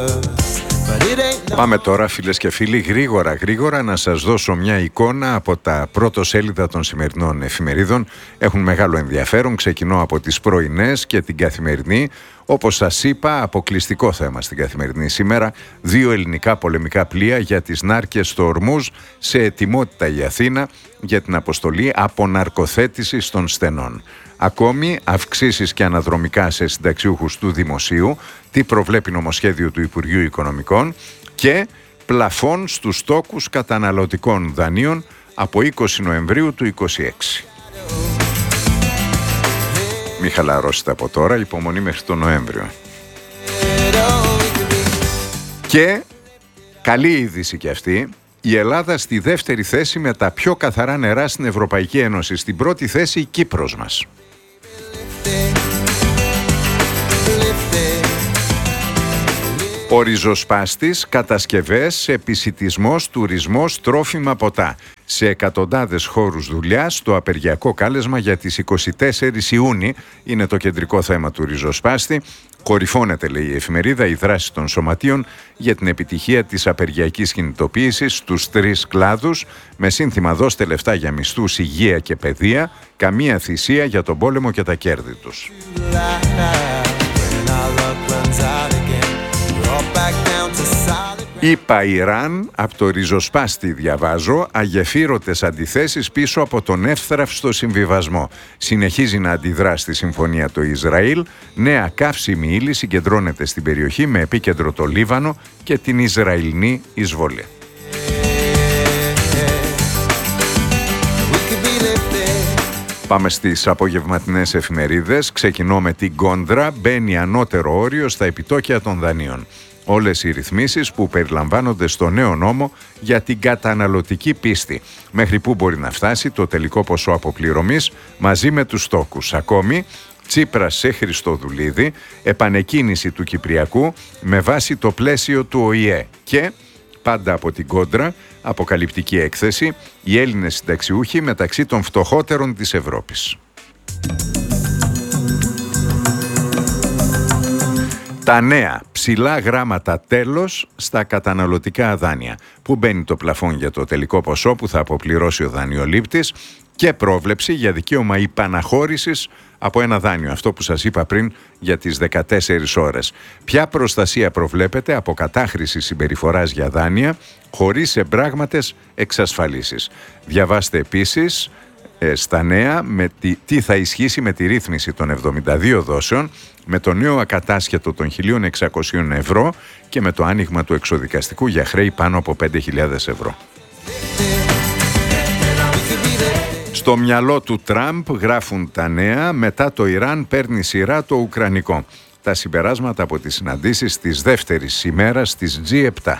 Πάμε τώρα, φίλες και φίλοι, γρήγορα να σας δώσω μια εικόνα από τα πρωτοσέλιδα των σημερινών εφημερίδων. Έχουν μεγάλο ενδιαφέρον. Ξεκινώ από τις πρωινές και την Καθημερινή. Όπως σας είπα, αποκλειστικό θέμα στην Καθημερινή σήμερα. 2 ελληνικά πολεμικά πλοία για τις νάρκες στο Ορμούζ, σε ετοιμότητα η Αθήνα για την αποστολή αποναρκοθέτησης των στενών. Ακόμη, αυξήσεις και αναδρομικά σε συνταξιούχους του Δημοσίου, τι προβλέπει νομοσχέδιο του Υπουργείου Οικονομικών, και πλαφών στους στόκους καταναλωτικών δανείων από 20 Νοεμβρίου του 2026. Μη χαλαρώσετε από τώρα, υπομονή μέχρι τον Νοέμβριο. Και καλή είδηση κι αυτή, η Ελλάδα στη δεύτερη θέση με τα πιο καθαρά νερά στην Ευρωπαϊκή Ένωση. Στην πρώτη θέση η Κύπρος μας. Ο ριζοσπάστης, κατασκευές, επισιτισμός, τουρισμός, τρόφιμα, ποτά. Σε εκατοντάδες χώρους δουλειάς, το απεργιακό κάλεσμα για τις 24 Ιούνιου είναι το κεντρικό θέμα του ριζοσπάστη. Κορυφώνεται, λέει η εφημερίδα, η δράση των σωματείων για την επιτυχία της απεργιακής κινητοποίησης στους 3 κλάδους, με σύνθημα «Δώστε λεφτά για μισθούς, υγεία και παιδεία, καμία θυσία για τον πόλεμο και τα κέρδη τους». Είπα Ιράν, από το ριζοσπάστη διαβάζω, αγεφύρωτες αντιθέσεις πίσω από τον εύθραυστο συμβιβασμό. Συνεχίζει να αντιδρά στη συμφωνία το Ισραήλ. Νέα καύσιμη ύλη συγκεντρώνεται στην περιοχή με επίκεντρο το Λίβανο και την Ισραηλινή εισβολή. Πάμε στις απογευματινές εφημερίδες. Ξεκινώ με την Κόντρα. Μπαίνει ανώτερο όριο στα επιτόκια των δανείων. Όλες οι ρυθμίσεις που περιλαμβάνονται στο νέο νόμο για την καταναλωτική πίστη. Μέχρι πού μπορεί να φτάσει το τελικό ποσό αποπληρωμής μαζί με τους στόκους. Ακόμη, Τσίπρας σε Χριστοδουλίδη, επανεκκίνηση του Κυπριακού με βάση το πλαίσιο του ΟΗΕ. Και πάντα από την Κόντρα, αποκαλυπτική έκθεση, οι Έλληνες συνταξιούχοι μεταξύ των φτωχότερων της Ευρώπης. Τα νέα, ψηλά γράμματα τέλος στα καταναλωτικά δάνεια. Πού μπαίνει το πλαφόν για το τελικό ποσό που θα αποπληρώσει ο δανειολήπτης, και πρόβλεψη για δικαίωμα υπαναχώρησης από ένα δάνειο. Αυτό που σας είπα πριν για τις 14 ώρες. Ποια προστασία προβλέπεται από κατάχρηση συμπεριφοράς για δάνεια χωρίς εμπράγματες εξασφαλίσεις. Διαβάστε επίσης στα νέα τι θα ισχύσει με τη ρύθμιση των 72 δόσεων, με το νέο ακατάσχετο των 1.600 ευρώ και με το άνοιγμα του εξοδικαστικού για χρέη πάνω από 5.000 ευρώ. Στο μυαλό του Τραμπ, γράφουν τα νέα, μετά το Ιράν παίρνει σειρά το Ουκρανικό. Τα συμπεράσματα από τις συναντήσεις της δεύτερης ημέρας της G7.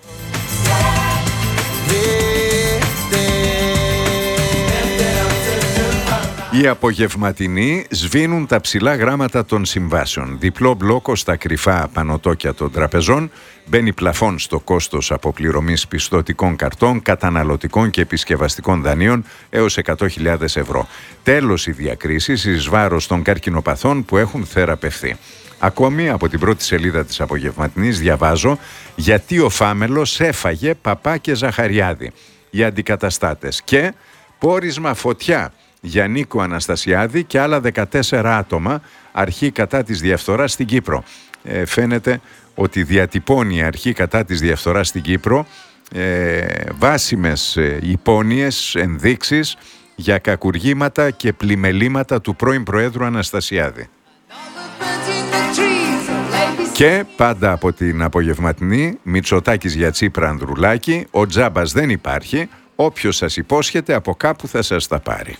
Οι απογευματινοί σβήνουν τα ψηλά γράμματα των συμβάσεων. Διπλό μπλόκο στα κρυφά πανωτόκια των τραπεζών. Μπαίνει πλαφόν στο κόστος αποπληρωμής πιστωτικών καρτών, καταναλωτικών και επισκευαστικών δανείων έως 100.000 ευρώ. Τέλος οι διακρίσεις εις βάρος των καρκινοπαθών που έχουν θεραπευθεί. Ακόμη από την πρώτη σελίδα της απογευματινής διαβάζω γιατί ο Φάμελος έφαγε Παπά και Ζαχαριάδη. Οι αντικαταστάτες. Και πόρισμα φωτιά για Νίκο Αναστασιάδη και άλλα 14 άτομα, αρχή κατά της διαφθοράς στην Κύπρο. Φαίνεται ότι διατυπώνει η αρχή κατά της διαφθοράς στην Κύπρο βάσιμες υπόνοιες ενδείξεις για κακουργήματα και πλημελήματα του πρώην Προέδρου Αναστασιάδη. Και πάντα από την απογευματινή, Μητσοτάκης για Τσίπρα Ανδρουλάκη, ο τζάμπας δεν υπάρχει, όποιος σας υπόσχεται από κάπου θα σας τα πάρει.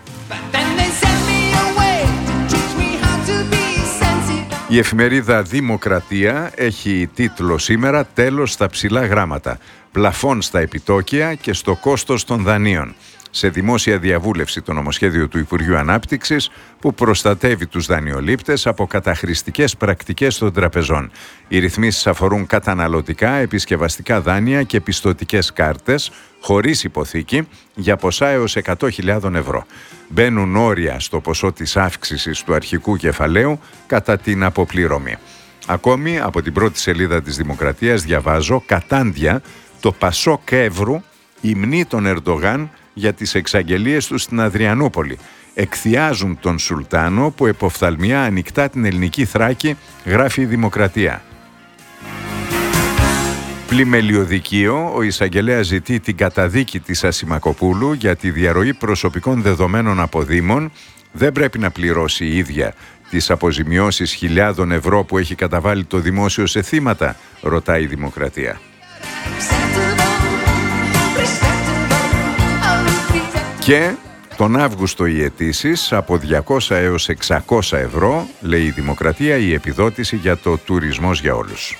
Η εφημερίδα Δημοκρατία έχει τίτλο σήμερα «Τέλος στα ψηλά γράμματα. Πλαφών στα επιτόκια και στο κόστος των δανείων». Σε δημόσια διαβούλευση το νομοσχέδιο του Υπουργείου Ανάπτυξης που προστατεύει τους δανειολήπτες από καταχρηστικές πρακτικές των τραπεζών. Οι ρυθμίσεις αφορούν καταναλωτικά, επισκευαστικά δάνεια και πιστωτικές κάρτες χωρίς υποθήκη για ποσά έως 100.000 ευρώ. Μπαίνουν όρια στο ποσό της αύξησης του αρχικού κεφαλαίου κατά την αποπληρωμή. Ακόμη από την πρώτη σελίδα της Δημοκρατίας διαβάζω κατάντια το Πασόκ Εύρου υμνεί τον Ερντογάν για τις εξαγγελίες του στην Αδριανούπολη. Εκθιάζουν τον Σουλτάνο που εποφθαλμιά ανοιχτά την ελληνική Θράκη, γράφει η Δημοκρατία. Πλημελιωδικείο, ο εισαγγελέας ζητεί την καταδίκη της Ασημακοπούλου για τη διαρροή προσωπικών δεδομένων από Δήμων. Δεν πρέπει να πληρώσει η ίδια τις αποζημιώσεις χιλιάδων ευρώ που έχει καταβάλει το δημόσιο σε θύματα, ρωτάει η Δημοκρατία. Και τον Αύγουστο οι αιτήσεις από 200 έως 600 ευρώ, λέει η Δημοκρατία, η επιδότηση για το τουρισμός για όλους.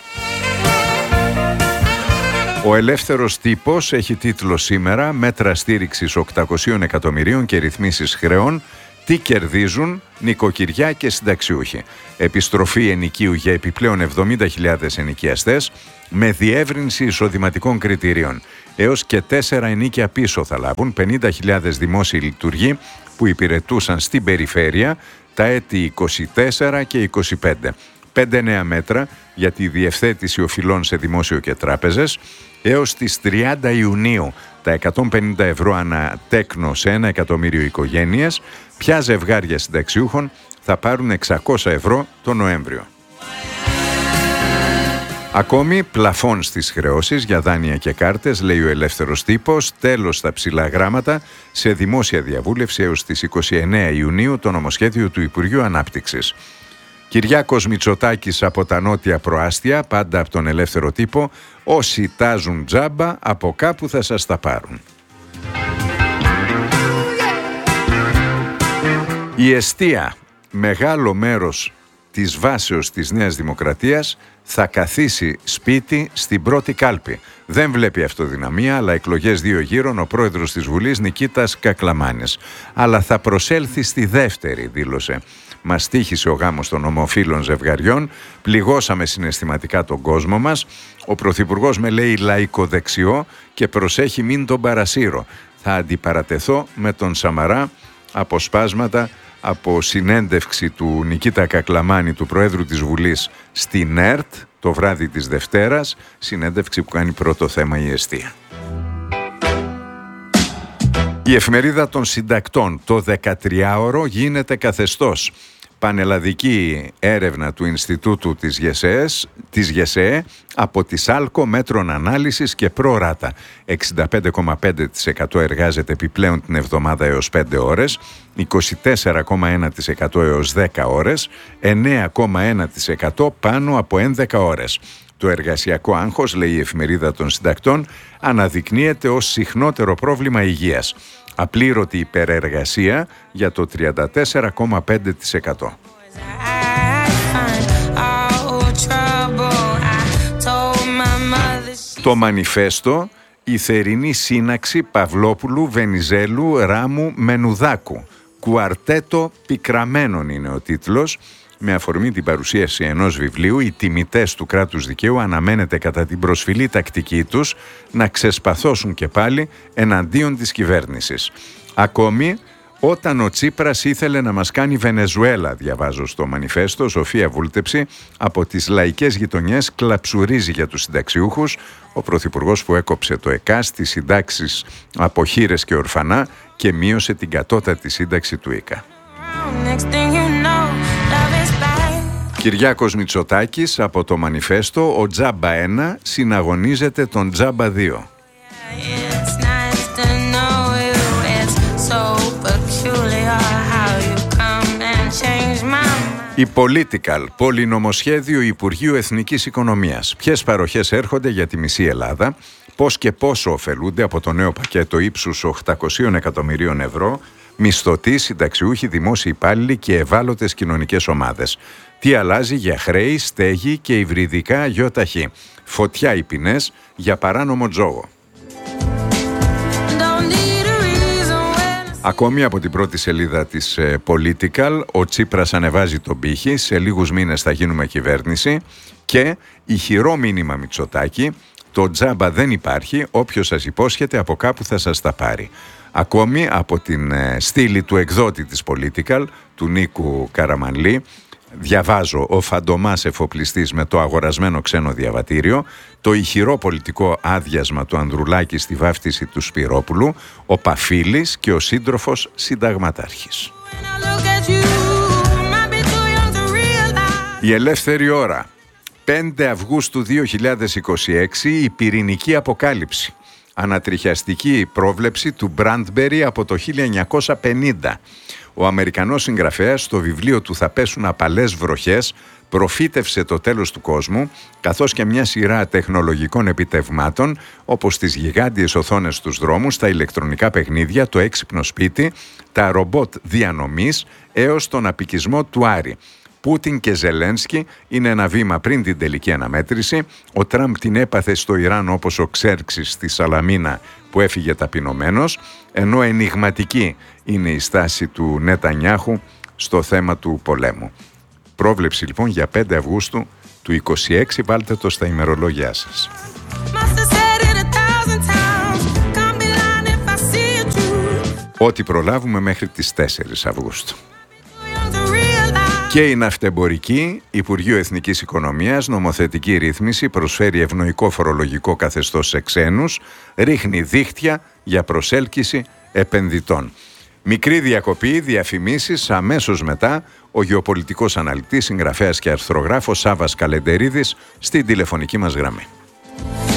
Ο Ελεύθερος Τύπος έχει τίτλο σήμερα «Μέτρα στήριξης 800 εκατομμυρίων και ρυθμίσεις χρεών. Τι κερδίζουν νοικοκυριά και συνταξιούχοι». Επιστροφή ενοικίου για επιπλέον 70.000 ενοικιαστές με διεύρυνση εισοδηματικών κριτηρίων. Έως και 4 ενοίκια πίσω θα λάβουν 50.000 δημόσιοι λειτουργοί που υπηρετούσαν στην περιφέρεια τα έτη 24 και 25. 5 νέα μέτρα για τη διευθέτηση οφειλών σε δημόσιο και τράπεζες. Έως τις 30 Ιουνίου τα 150 ευρώ ανά τέκνο σε 1 εκατομμύριο οικογένειες. Ποια ζευγάρια συνταξιούχων θα πάρουν 600 ευρώ το Νοέμβριο. Ακόμη πλαφών στις χρεώσεις για δάνεια και κάρτες, λέει ο Ελεύθερος Τύπος, τέλος στα ψηλά γράμματα σε δημόσια διαβούλευση έως τις 29 Ιουνίου το νομοσχέδιο του Υπουργείου Ανάπτυξης. Κυριάκος Μητσοτάκης από τα νότια προάστια, πάντα από τον Ελεύθερο Τύπο, όσοι τάζουν τζάμπα από κάπου θα σας τα πάρουν. Η εστία, μεγάλο μέρος της βάσεως της Νέας Δημοκρατίας, θα καθίσει σπίτι στην πρώτη κάλπη. Δεν βλέπει αυτοδυναμία, αλλά εκλογές 2 γύρων ο πρόεδρος της Βουλής Νικήτας Κακλαμάνης. Αλλά θα προσέλθει στη δεύτερη, δήλωσε. Μας τύχησε ο γάμος των ομοφύλων ζευγαριών, πληγώσαμε συναισθηματικά τον κόσμο μας. Ο Πρωθυπουργός με λέει λαϊκοδεξιό και προσέχει μην τον παρασύρω. Θα αντιπαρατεθώ με τον Σαμαρά. Αποσπάσματα από συνέντευξη του Νικήτα Κακλαμάνη, του Προέδρου της Βουλής, στην ΕΡΤ το βράδυ της Δευτέρας, συνέντευξη που κάνει πρώτο θέμα η εστία. Η εφημερίδα των συντακτών, το 13ωρο γίνεται καθεστώς. Πανελλαδική έρευνα του Ινστιτούτου της ΓΕΣΕΕ από τη ΣΑΛΚΟ μέτρων ανάλυσης και προράτα. 65,5% εργάζεται επιπλέον την εβδομάδα έως 5 ώρες, 24,1% έως 10 ώρες, 9,1% πάνω από 11 ώρες. Το εργασιακό άγχος, λέει η εφημερίδα των συντακτών, αναδεικνύεται ως συχνότερο πρόβλημα υγείας. Απλήρωτη υπερεργασία για το 34,5%. Το μανιφέστο, η θερινή σύναξη Παυλόπουλου, Βενιζέλου, Ράμου, Μενουδάκου. Κουαρτέτο πικραμένων είναι ο τίτλος. Με αφορμή την παρουσίαση ενός βιβλίου, οι τιμητές του κράτους δικαίου αναμένεται κατά την προσφυλή τακτική τους να ξεσπαθώσουν και πάλι εναντίον της κυβέρνησης. Ακόμη, όταν ο Τσίπρας ήθελε να μας κάνει Βενεζουέλα, διαβάζω στο μανιφέστο, Σοφία Βούλτεψη, από τις λαϊκές γειτονιές κλαψουρίζει για τους συνταξιούχους, ο Πρωθυπουργός που έκοψε το ΕΚΑΣ, τις συντάξεις από χήρες και ορφανά και μείωσε την κατώτατη σύνταξη του ΙΚΑ. Κυριάκος Μητσοτάκης από το μανιφέστο, ο Τζάμπα 1 συναγωνίζεται τον Τζάμπα 2. Η Political, πολυνομοσχέδιο Υπουργείου Εθνικής Οικονομίας. Ποιες παροχές έρχονται για τη μισή Ελλάδα, πώς και πόσο ωφελούνται από το νέο πακέτο ύψους 800 εκατομμυρίων ευρώ, μισθωτοί, συνταξιούχοι, δημόσιοι υπάλληλοι και ευάλωτες κοινωνικές ομάδες. Τι αλλάζει για χρέη, στέγη και υβριδικά γιοταχή. Φωτιά οι ποινές για παράνομο τζόγο. Ακόμη από την πρώτη σελίδα της Political, ο Τσίπρας ανεβάζει τον πύχη, σε λίγους μήνες θα γίνουμε κυβέρνηση, και ηχηρό μήνυμα Μητσοτάκη, το τζάμπα δεν υπάρχει, όποιος σας υπόσχεται από κάπου θα σας τα πάρει. Ακόμη από την στήλη του εκδότη της Political, του Νίκου Καραμανλή, διαβάζω, ο φαντομάς εφοπλιστής με το αγορασμένο ξένο διαβατήριο, το ηχηρό πολιτικό άδειασμα του Ανδρουλάκη στη βάφτιση του Σπυρόπουλου, ο Παφίλης και ο σύντροφος συνταγματάρχης. Η ελεύθερη ώρα. 5 Αυγούστου 2026, η πυρηνική αποκάλυψη. Ανατριχιαστική πρόβλεψη του Μπραντμπερι από το 1950. Ο Αμερικανός συγγραφέας στο βιβλίο του «Θα πέσουν απαλές βροχές» προφήτευσε το τέλος του κόσμου, καθώς και μια σειρά τεχνολογικών επιτευγμάτων, όπως τις γιγάντιες οθόνες στους δρόμους, τα ηλεκτρονικά παιχνίδια, το έξυπνο σπίτι, τα ρομπότ διανομής, έως τον απικισμό του Άρη. Πούτιν και Ζελένσκι είναι ένα βήμα πριν την τελική αναμέτρηση. Ο Τραμπ την έπαθε στο Ιράν όπως ο Ξέρξης στη Σαλαμίνα που έφυγε ταπεινωμένος, ενώ ενιγματική είναι η στάση του Νετανιάχου στο θέμα του πολέμου. Πρόβλεψη λοιπόν για 5 Αυγούστου του 26, βάλτε το στα ημερολόγια σας. Ό,τι προλάβουμε μέχρι τις 4 Αυγούστου. Και η ναυτεμπορική, Υπουργείο Εθνικής Οικονομίας, νομοθετική ρύθμιση, προσφέρει ευνοϊκό φορολογικό καθεστώς σε ξένους, ρίχνει δίχτυα για προσέλκυση επενδυτών. Μικρή διακοπή, διαφημίσεις, αμέσως μετά ο γεωπολιτικός αναλυτής, συγγραφέας και αρθρογράφος Σάββας Καλεντερίδης στην τηλεφωνική μας γραμμή.